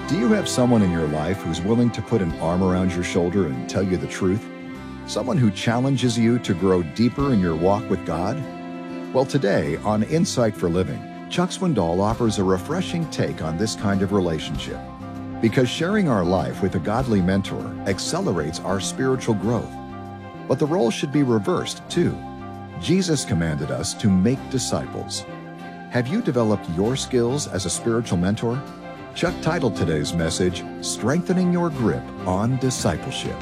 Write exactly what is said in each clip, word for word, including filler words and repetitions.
Do you have someone in your life who's willing to put an arm around your shoulder and tell you the truth? Someone who challenges you to grow deeper in your walk with God? Well, today on Insight for Living, Chuck Swindoll offers a refreshing take on this kind of relationship. Because sharing our life with a godly mentor accelerates our spiritual growth. But the role should be reversed, too. Jesus commanded us to make disciples. Have you developed your skills as a spiritual mentor? Chuck titled today's message, Strengthening Your Grip on Discipleship.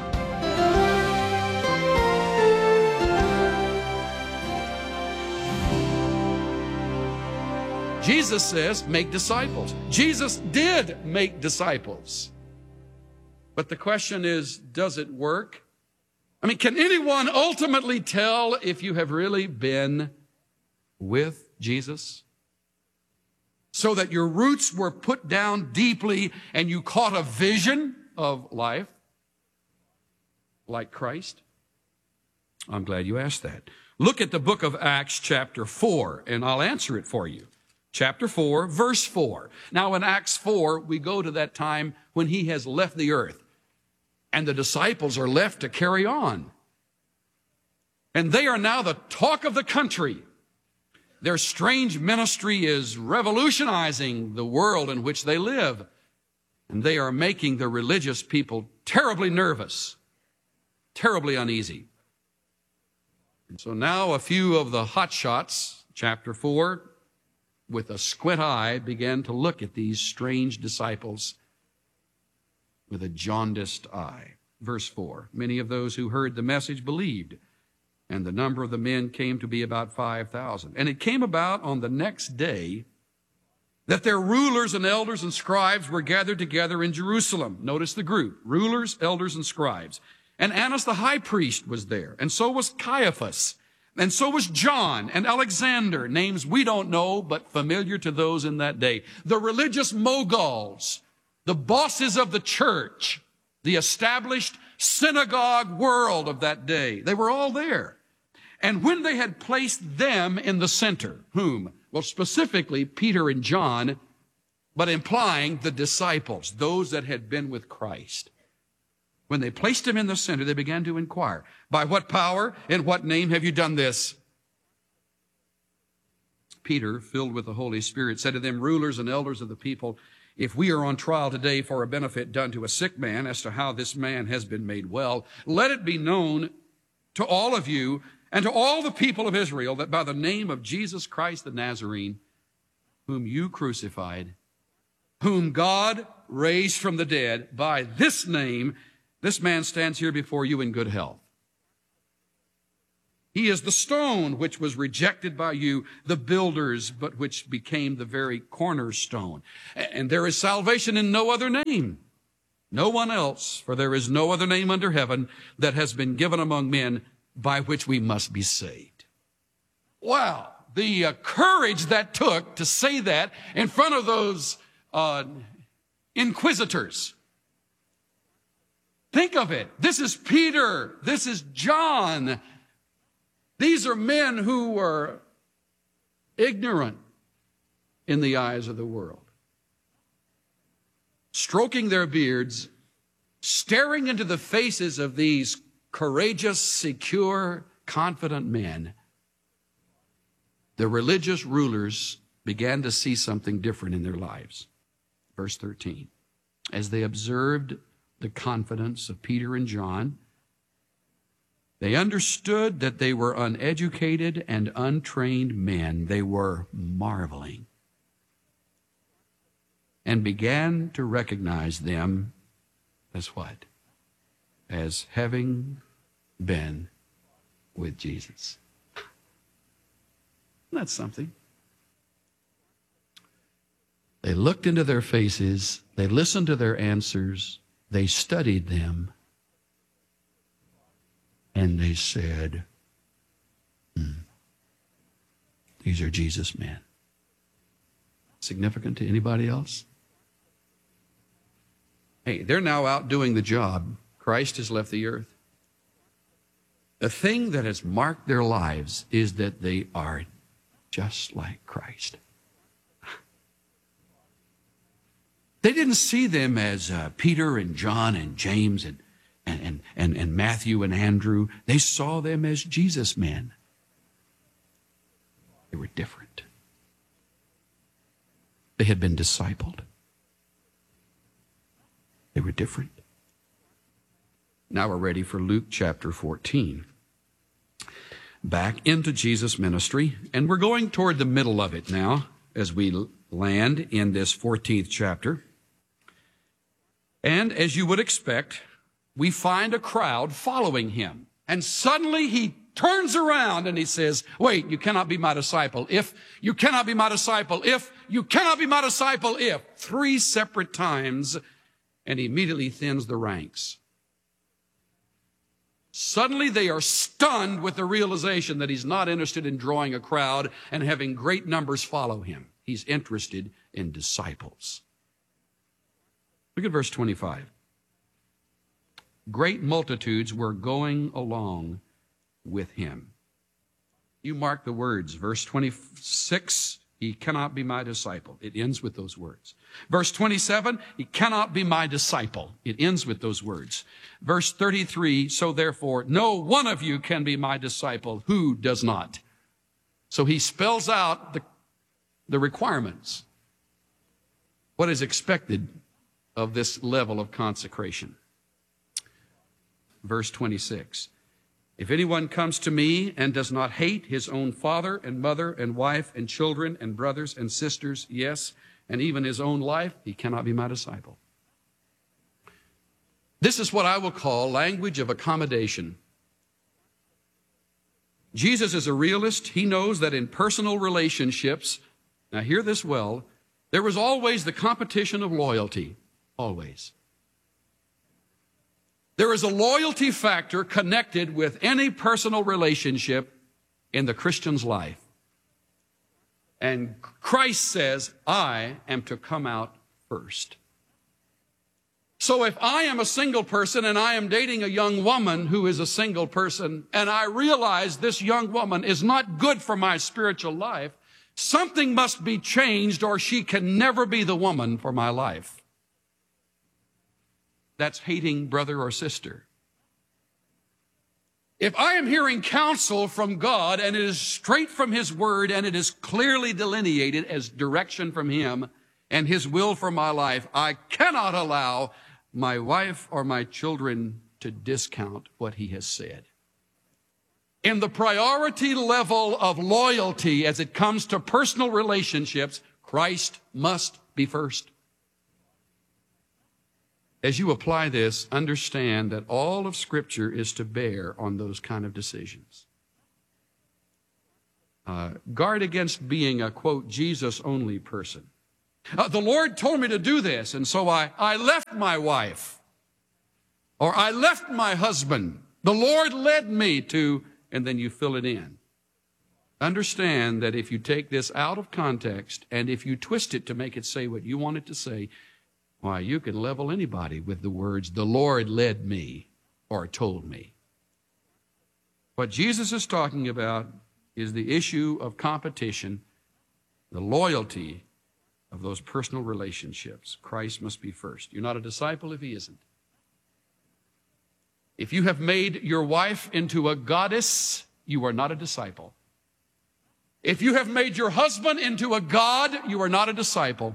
Jesus says, make disciples. Jesus did make disciples. But the question is, does it work? I mean, can anyone ultimately tell if you have really been with Jesus? So that your roots were put down deeply and you caught a vision of life like Christ? I'm glad you asked that. Look at the book of Acts chapter four, and I'll answer it for you. Chapter four, verse four. Now in Acts four, we go to that time when he has left the earth and the disciples are left to carry on. And they are now the talk of the country. Their strange ministry is revolutionizing the world in which they live. And they are making the religious people terribly nervous, terribly uneasy. And so now a few of the hotshots, chapter four, with a squint eye, began to look at these strange disciples with a jaundiced eye. Verse four, many of those who heard the message believed, and the number of the men came to be about five thousand. And it came about on the next day that their rulers and elders and scribes were gathered together in Jerusalem. Notice the group, rulers, elders, and scribes. And Annas the high priest was there, and so was Caiaphas, and so was John and Alexander, names we don't know, but familiar to those in that day. The religious moguls, the bosses of the church, the established synagogue world of that day. They were all there. And when they had placed them in the center, whom? Well, specifically Peter and John, but implying the disciples, those that had been with Christ. When they placed him in the center, they began to inquire, by what power, in what name have you done this? Peter, filled with the Holy Spirit, said to them, rulers and elders of the people, if we are on trial today for a benefit done to a sick man as to how this man has been made well, let it be known to all of you and to all the people of Israel that by the name of Jesus Christ the Nazarene, whom you crucified, whom God raised from the dead, by this name, this man stands here before you in good health. He is the stone which was rejected by you, the builders, but which became the very cornerstone. And there is salvation in no other name, no one else, for there is no other name under heaven that has been given among men by which we must be saved. Wow, the uh, courage that took to say that in front of those uh, inquisitors. Think of it. This is Peter. This is John. These are men who were ignorant in the eyes of the world. Stroking their beards, staring into the faces of these courageous, secure, confident men, the religious rulers began to see something different in their lives. Verse thirteen, as they observed the confidence of Peter and John, they understood that they were uneducated and untrained men. They were marveling and began to recognize them as what? As having been with Jesus. That's something. They looked into their faces. They listened to their answers. They studied them, and they said, hmm, these are Jesus' men. Significant to anybody else? Hey, they're now out doing the job. Christ has left the earth. The thing that has marked their lives is that they are just like Christ. They didn't see them as uh, Peter and John and James and, and, and, and Matthew and Andrew. They saw them as Jesus men. They were different. They had been discipled. They were different. Now we're ready for Luke chapter fourteen. Back into Jesus' ministry, and we're going toward the middle of it now as we land in this fourteenth chapter. And as you would expect, we find a crowd following him. And suddenly he turns around and he says, wait, you cannot be my disciple if, you cannot be my disciple if, you cannot be my disciple if, three separate times, and he immediately thins the ranks. Suddenly they are stunned with the realization that he's not interested in drawing a crowd and having great numbers follow him. He's interested in disciples. Look at verse twenty-five. Great multitudes were going along with him. You mark the words. Verse twenty-six, he cannot be my disciple. It ends with those words. Verse twenty-seven, he cannot be my disciple. It ends with those words. Verse thirty-three, so therefore, no one of you can be my disciple who does not. So he spells out the, the requirements. What is expected of this level of consecration. Verse twenty-six. If anyone comes to me and does not hate his own father and mother and wife and children and brothers and sisters, yes, and even his own life, he cannot be my disciple. This is what I will call language of accommodation. Jesus is a realist. He knows that in personal relationships, now hear this well, there was always the competition of loyalty, always. There is a loyalty factor connected with any personal relationship in the Christian's life. And Christ says, I am to come out first. So if I am a single person and I am dating a young woman who is a single person, and I realize this young woman is not good for my spiritual life, something must be changed or she can never be the woman for my life. That's hating brother or sister. If I am hearing counsel from God and it is straight from his word and it is clearly delineated as direction from him and his will for my life, I cannot allow my wife or my children to discount what he has said. In the priority level of loyalty as it comes to personal relationships, Christ must be first. As you apply this, understand that all of Scripture is to bear on those kind of decisions. Uh, guard against being a, quote, Jesus-only person. Uh, the Lord told me to do this, and so I, I left my wife. Or I left my husband. The Lord led me to, and then you fill it in. Understand that if you take this out of context, and if you twist it to make it say what you want it to say, why, you can level anybody with the words, the Lord led me or told me. What Jesus is talking about is the issue of competition, the loyalty of those personal relationships. Christ must be first. You're not a disciple if he isn't. If you have made your wife into a goddess, you are not a disciple. If you have made your husband into a god, you are not a disciple.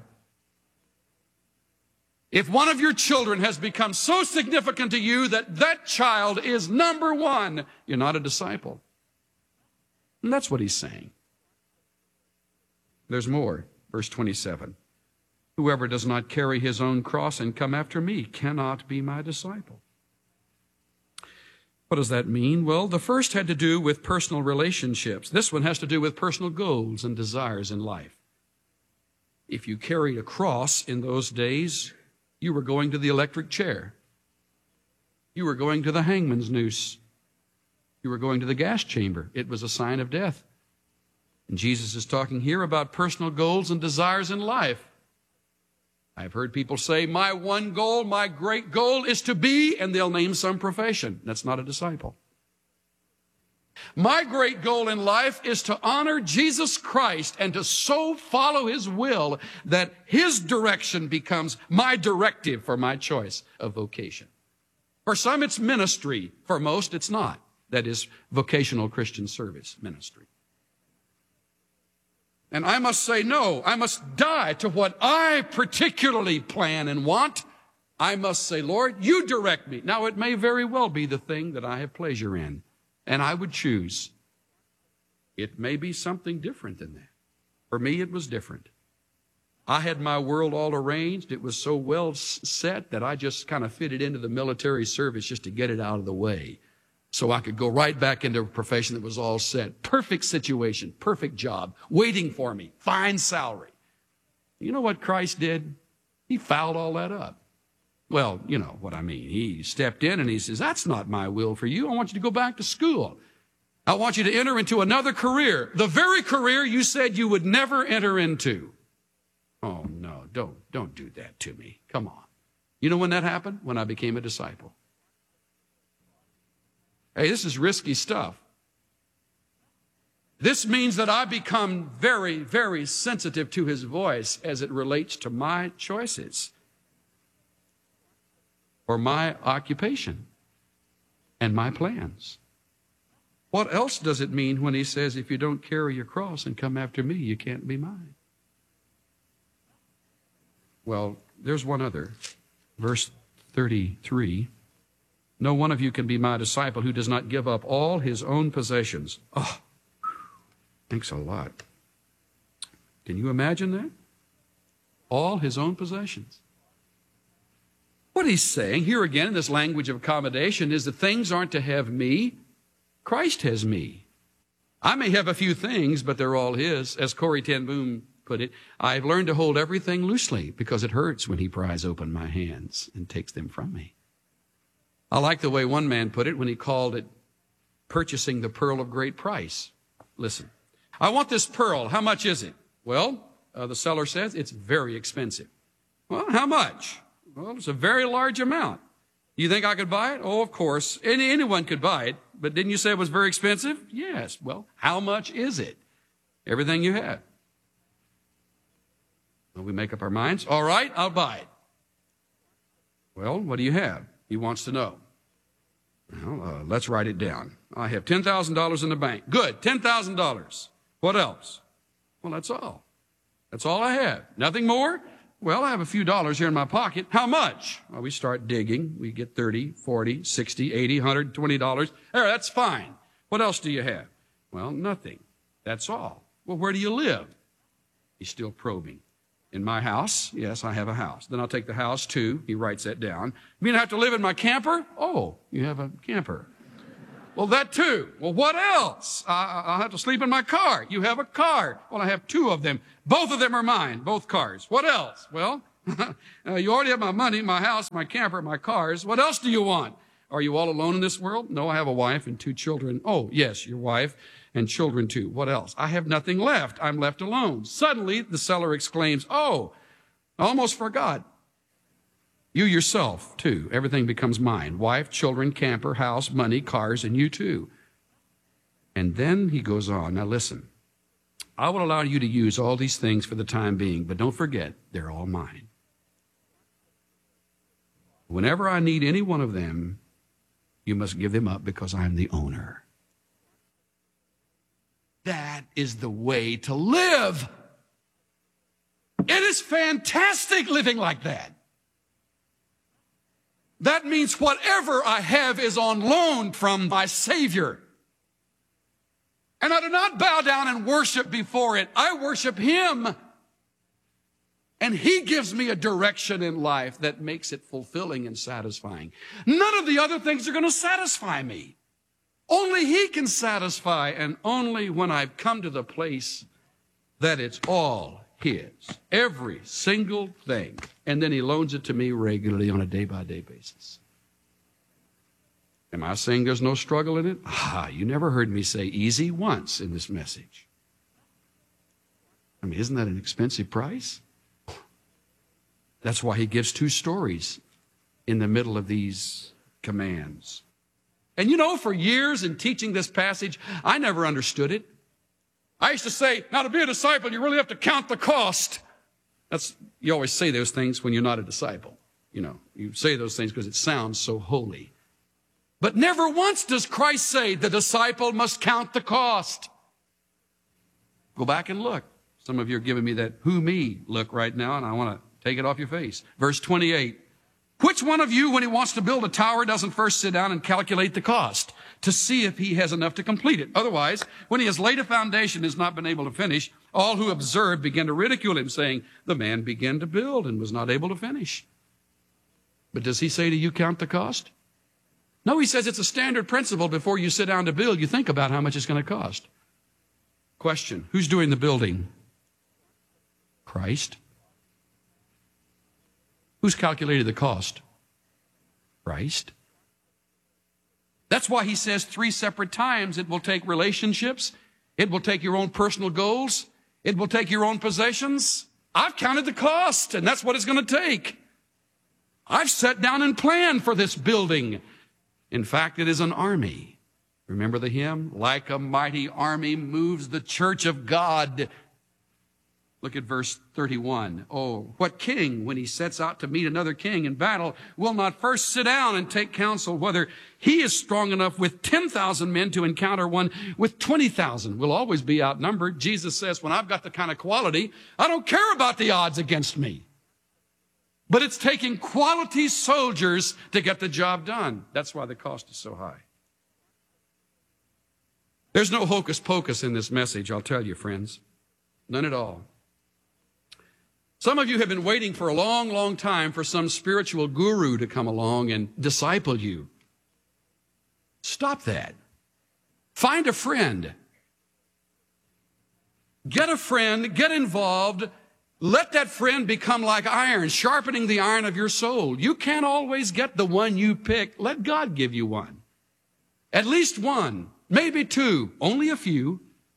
If one of your children has become so significant to you that that child is number one, you're not a disciple. And that's what he's saying. There's more. Verse twenty-seven. Whoever does not carry his own cross and come after me cannot be my disciple. What does that mean? Well, the first had to do with personal relationships. This one has to do with personal goals and desires in life. If you carried a cross in those days, you were going to the electric chair. You were going to the hangman's noose. You were going to the gas chamber. It was a sign of death. And Jesus is talking here about personal goals and desires in life. I've heard people say, my one goal, my great goal is to be, and they'll name some profession. That's not a disciple. My great goal in life is to honor Jesus Christ and to so follow his will that his direction becomes my directive for my choice of vocation. For some, it's ministry. For most, it's not. That is vocational Christian service ministry. And I must say no. I must die to what I particularly plan and want. I must say, Lord, you direct me. Now, it may very well be the thing that I have pleasure in, and I would choose. It may be something different than that. For me, it was different. I had my world all arranged. It was so well set that I just kind of fitted into the military service just to get it out of the way, so I could go right back into a profession that was all set. Perfect situation, perfect job, waiting for me, fine salary. You know what Christ did? He fouled all that up. Well, you know what I mean. He stepped in and he says, that's not my will for you. I want you to go back to school. I want you to enter into another career, the very career you said you would never enter into. Oh, no, don't, don't do that to me. Come on. You know when that happened? When I became a disciple. Hey, this is risky stuff. This means that I become very, very sensitive to his voice as it relates to my choices or my occupation and my plans. What else does it mean when he says, if you don't carry your cross and come after me, you can't be mine? Well, there's one other. Verse thirty-three. No one of you can be my disciple who does not give up all his own possessions. Oh, thanks a lot. Can you imagine that? All his own possessions. What he's saying here again in this language of accommodation is that things aren't to have me. Christ has me. I may have a few things, but they're all his. As Corrie ten Boom put it, I've learned to hold everything loosely because it hurts when he pries open my hands and takes them from me. I like the way one man put it when he called it purchasing the pearl of great price. Listen, I want this pearl. How much is it? Well, uh, the seller says it's very expensive. Well, how much? Well, it's a very large amount. You think I could buy it? Oh, of course. Any, anyone could buy it. But didn't you say it was very expensive? Yes. Well, how much is it? Everything you have. Well, we make up our minds. All right, I'll buy it. Well, what do you have? He wants to know. Well, uh, let's write it down. I have ten thousand dollars in the bank. Good, ten thousand dollars. What else? Well, that's all. That's all I have. Nothing more? Well, I have a few dollars here in my pocket. How much? Well, we start digging. We get thirty, forty, sixty, eighty, one hundred twenty dollars. There, that's fine. What else do you have? Well, nothing. That's all. Well, where do you live? He's still probing. In my house? Yes, I have a house. Then I'll take the house too. He writes that down. You mean I have to live in my camper? Oh, you have a camper. Well, that too. Well, what else? I, I'll have to sleep in my car. You have a car. Well, I have two of them. Both of them are mine, both cars. What else? Well, uh, you already have my money, my house, my camper, my cars. What else do you want? Are you all alone in this world? No, I have a wife and two children. Oh, yes, your wife and children too. What else? I have nothing left. I'm left alone. Suddenly, the seller exclaims, oh, I almost forgot. You yourself, too. Everything becomes mine. Wife, children, camper, house, money, cars, and you too. And then he goes on. Now listen, I will allow you to use all these things for the time being, but don't forget, they're all mine. Whenever I need any one of them, you must give them up because I'm the owner. That is the way to live. It is fantastic living like that. That means whatever I have is on loan from my Savior. And I do not bow down and worship before it. I worship Him. And He gives me a direction in life that makes it fulfilling and satisfying. None of the other things are going to satisfy me. Only He can satisfy, and only when I've come to the place that it's all His. Every single thing. And then He loans it to me regularly on a day-by-day basis. Am I saying there's no struggle in it? Ah, you never heard me say easy once in this message. I mean, isn't that an expensive price? That's why He gives two stories in the middle of these commands. And you know, for years in teaching this passage, I never understood it. I used to say, now to be a disciple, you really have to count the cost. That's, you always say those things when you're not a disciple. You know, you say those things because it sounds so holy. But never once does Christ say the disciple must count the cost. Go back and look. Some of you are giving me that who me look right now, and I want to take it off your face. Verse twenty-eight. Which one of you, when he wants to build a tower, doesn't first sit down and calculate the cost to see if he has enough to complete it? Otherwise, when he has laid a foundation and has not been able to finish, all who observe begin to ridicule him, saying, the man began to build and was not able to finish. But does he say to you, count the cost? No, he says it's a standard principle. Before you sit down to build, you think about how much it's going to cost. Question, who's doing the building? Christ. Who's calculated the cost? Christ. That's why he says three separate times it will take relationships, it will take your own personal goals, it will take your own possessions. I've counted the cost, and that's what it's going to take. I've sat down and planned for this building. In fact, it is an army. Remember the hymn? Like a mighty army moves the church of God. Look at verse thirty-one. Oh, what king, when he sets out to meet another king in battle, will not first sit down and take counsel whether he is strong enough with ten thousand men to encounter one with twenty thousand? We'll always be outnumbered. Jesus says, when I've got the kind of quality, I don't care about the odds against me. But it's taking quality soldiers to get the job done. That's why the cost is so high. There's no hocus pocus in this message, I'll tell you, friends. None at all. Some of you have been waiting for a long, long time for some spiritual guru to come along and disciple you. Stop that. Find a friend. Get a friend, get involved. Let that friend become like iron, sharpening the iron of your soul. You can't always get the one you pick. Let God give you one. At least one, maybe two, only a few.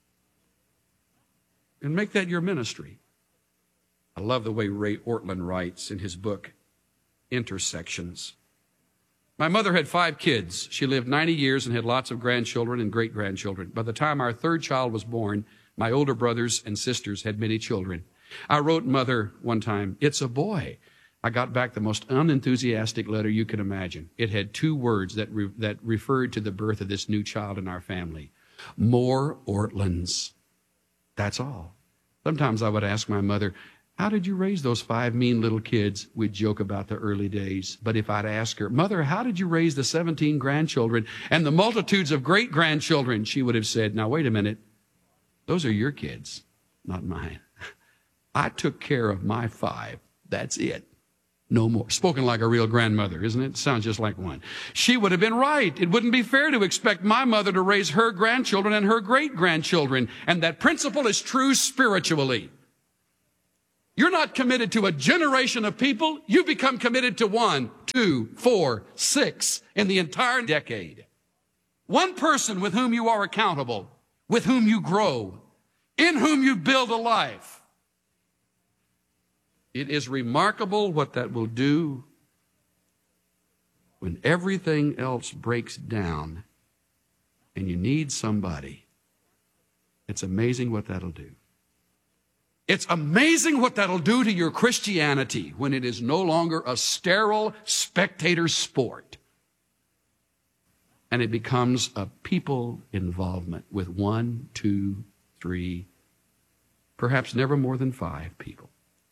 And make that your ministry. I love the way Ray Ortlund writes in his book, Intersections. My mother had five kids. She lived ninety years and had lots of grandchildren and great-grandchildren. By the time our third child was born, my older brothers and sisters had many children. I wrote Mother one time, it's a boy. I got back the most unenthusiastic letter you could imagine. It had two words that, re- that referred to the birth of this new child in our family. More Ortlunds. That's all. Sometimes I would ask my mother, how did you raise those five mean little kids? We'd joke about the early days. But if I'd ask her, Mother, how did you raise the seventeen grandchildren and the multitudes of great-grandchildren? She would have said, now wait a minute. Those are your kids, not mine. I took care of my five. That's it. No more. Spoken like a real grandmother, isn't it? Sounds just like one. She would have been right. It wouldn't be fair to expect my mother to raise her grandchildren and her great-grandchildren. And that principle is true spiritually. You're not committed to a generation of people. You become committed to one, two, four, six in the entire decade. One person with whom you are accountable, with whom you grow, in whom you build a life. It is remarkable what that will do when everything else breaks down and you need somebody. It's amazing what that'll do. It's amazing what that'll do to your Christianity when it is no longer a sterile spectator sport and it becomes a people involvement with one, two, three, perhaps never more than five people.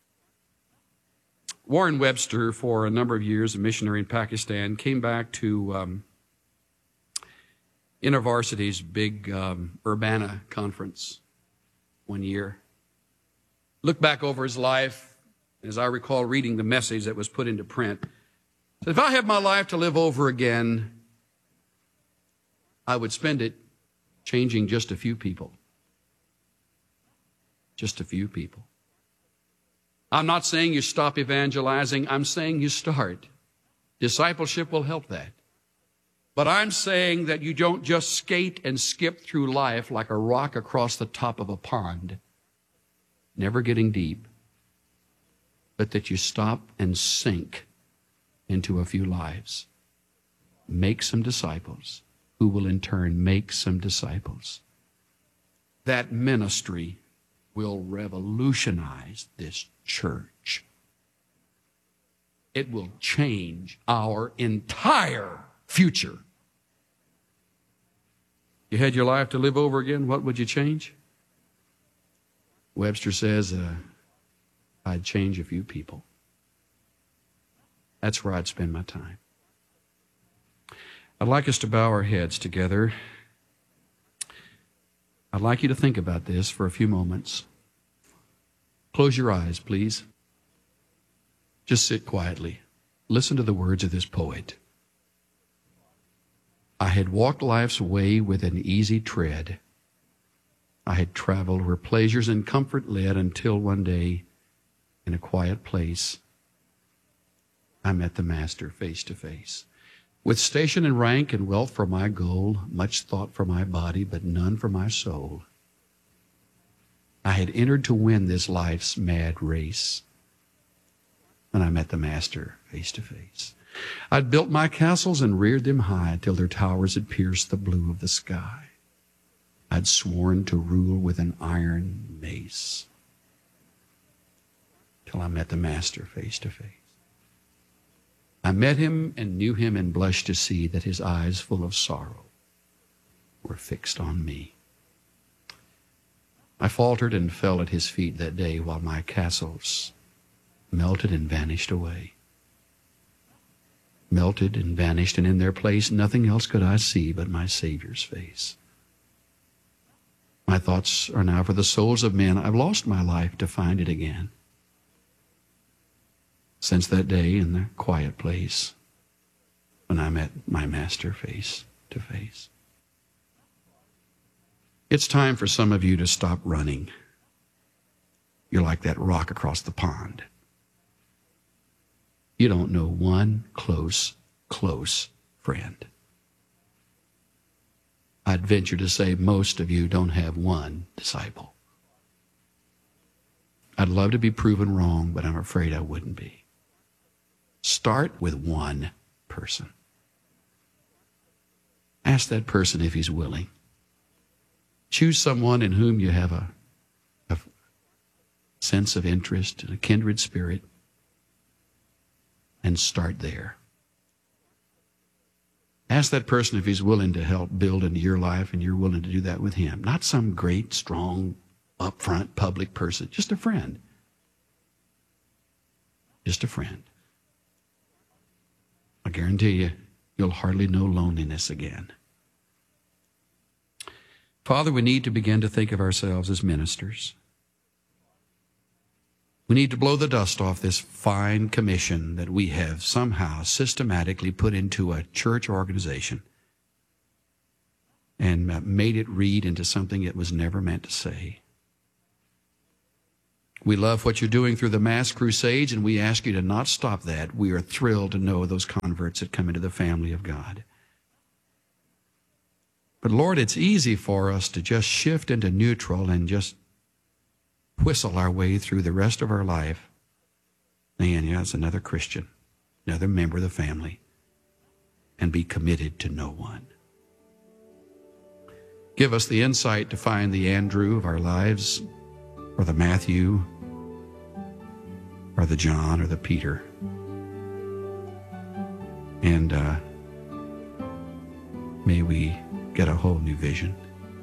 Warren Webster, for a number of years, a missionary in Pakistan, came back to um, InterVarsity's big um, Urbana conference one year. Looked back over his life, as I recall reading the message that was put into print. Said, if I had my life to live over again, I would spend it changing just a few people. Just a few people. I'm not saying you stop evangelizing. I'm saying you start. Discipleship will help that. But I'm saying that you don't just skate and skip through life like a rock across the top of a pond, never getting deep, but that you stop and sink into a few lives. Make some disciples. who will in turn make some disciples. That ministry will revolutionize this church. It will change our entire future. You had your life to live over again, what would you change? Webster says, uh, I'd change a few people. That's where I'd spend my time. I'd like us to bow our heads together. I'd like you to think about this for a few moments. Close your eyes, please. Just sit quietly. Listen to the words of this poet. I had walked life's way with an easy tread. I had traveled where pleasures and comfort led until one day, in a quiet place, I met the Master face to face. With station and rank and wealth for my goal, much thought for my body, but none for my soul. I had entered to win this life's mad race, and I met the Master face to face. I'd built my castles and reared them high till their towers had pierced the blue of the sky. I'd sworn to rule with an iron mace till I met the Master face to face. I met him and knew him and blushed to see that his eyes full of sorrow were fixed on me. I faltered and fell at his feet that day while my castles melted and vanished away. Melted and vanished, and in their place nothing else could I see but my Savior's face. My thoughts are now for the souls of men. I've lost my life to find it again. Since that day in the quiet place when I met my Master face to face. It's time for some of you to stop running. You're like that rock across the pond. You don't know one close, close friend. I'd venture to say most of you don't have one disciple. I'd love to be proven wrong, but I'm afraid I wouldn't be. Start with one person. Ask that person if he's willing. Choose someone in whom you have a, a sense of interest and a kindred spirit, and start there. Ask that person if he's willing to help build into your life, and you're willing to do that with him. Not some great, strong, upfront, public person. Just a friend. Just a friend. I guarantee you, you'll hardly know loneliness again. Father, we need to begin to think of ourselves as ministers. We need to blow the dust off this fine commission that we have somehow systematically put into a church organization and made it read into something it was never meant to say. We love what you're doing through the mass crusades, and we ask you to not stop that. We are thrilled to know those converts that come into the family of God. But Lord, it's easy for us to just shift into neutral and just whistle our way through the rest of our life. And yeah, it's another Christian, another member of the family, and be committed to no one. Give us the insight to find the Andrew of our lives, or the Matthew, or the John, or the Peter. And uh, may we get a whole new vision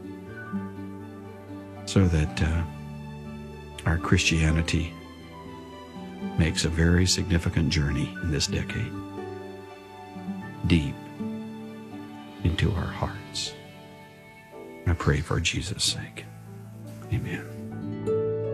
so that uh, our Christianity makes a very significant journey in this decade, deep into our hearts. I pray for Jesus' sake. Amen.